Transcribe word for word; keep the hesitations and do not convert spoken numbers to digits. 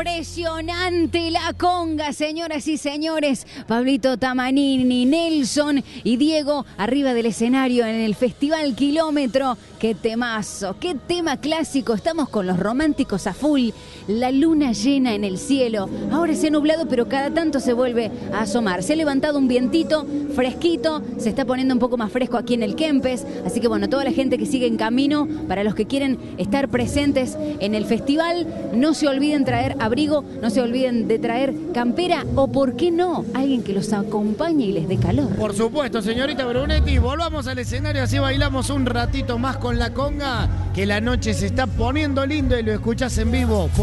Impresionante la conga, señoras y señores. Pablito Tamanini, Nelson y Diego arriba del escenario en el Festival Kilómetro. Qué temazo, qué tema clásico. Estamos con los románticos a full. La luna llena en el cielo. Ahora se ha nublado, pero cada tanto se vuelve a asomar. Se ha levantado un vientito fresquito. Se está poniendo un poco más fresco aquí en el Kempes. Así que bueno, toda la gente que sigue en camino, para los que quieren estar presentes en el festival, no se olviden traer abrigo, no se olviden de traer campera o, ¿por qué no?, alguien que los acompañe y les dé calor. Por supuesto, señorita Brunetti, volvamos al escenario, así bailamos un ratito más con la conga, que la noche se está poniendo linda y lo escuchás en vivo.